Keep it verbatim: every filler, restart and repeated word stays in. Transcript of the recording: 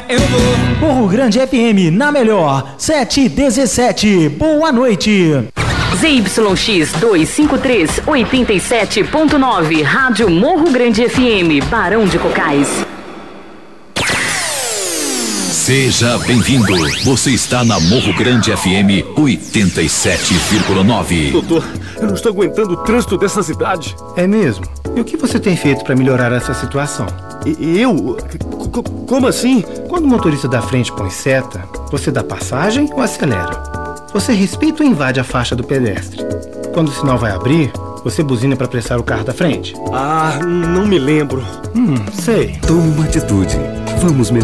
eu vou. Morro Grande F M, na melhor, sete e dezessete. Boa noite. Z Y X duzentos e cinquenta e três, oitenta e sete ponto nove, Rádio Morro Grande F M, Barão de Cocais. Seja bem-vindo. Você está na Morro Grande F M oitenta e sete vírgula nove. Doutor, eu não estou aguentando o trânsito dessa cidade. É mesmo? E o que você tem feito para melhorar essa situação? E, eu? C- como assim? Quando o motorista da frente põe seta, você dá passagem ou acelera? Você respeita ou invade a faixa do pedestre? Quando o sinal vai abrir, você buzina para apressar o carro da frente? Ah, não me lembro. Hum, sei. Tome uma atitude. Vamos melhorar.